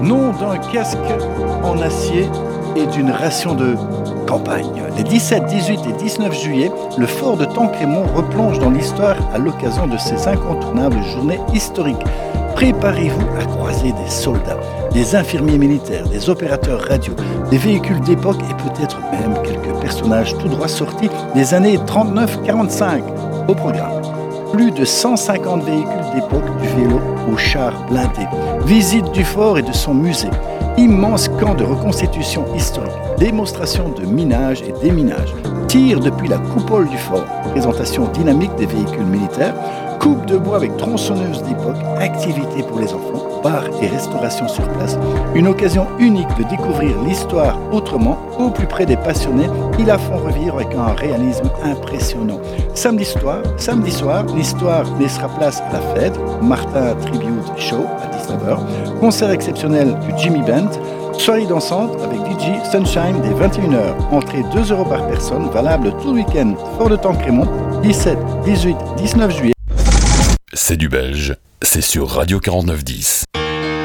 Nom d'un casque en acier et d'une ration de campagne. Les 17, 18 et 19 juillet, le fort de Tancrémont replonge dans l'histoire à l'occasion de ces incontournables journées historiques. Préparez-vous à croiser des soldats, des infirmiers militaires, des opérateurs radio, des véhicules d'époque et peut-être même quelques personnages tout droit sortis des années 39-45. Au programme, plus de 150 véhicules d'époque, du vélo aux chars blindés. Visite du fort et de son musée. Immense camp de reconstitution historique. Démonstration de minage et déminage. Tir depuis la coupole du fort. Présentation dynamique des véhicules militaires. Coupe de bois avec tronçonneuse d'époque. Activités pour les enfants. Bar et restauration sur place. Une occasion unique de découvrir l'histoire autrement, au plus près des passionnés, qui la font revivre avec un réalisme impressionnant. Samedi soir, l'histoire laissera place à la fête. Martin Tribute Show à 19h. Concert exceptionnel du Jimmy Band. Soirée dansante avec DJ Sunshine dès 21h. Entrée 2 € par personne, valable tout le week-end. Fort de Tancrémont, 17, 18, 19 juillet. C'est du belge, c'est sur Radio 4910.